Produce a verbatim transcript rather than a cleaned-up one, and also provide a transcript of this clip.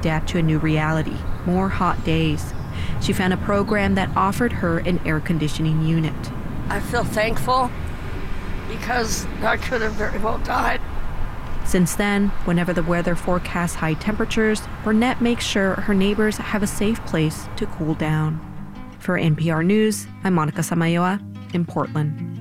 adapt to a new reality, more hot days. She found a program that offered her an air conditioning unit. I feel thankful because I could have very well died. Since then, whenever the weather forecasts high temperatures, Burnett makes sure her neighbors have a safe place to cool down. For N P R News, I'm Monica Samayoa in Portland.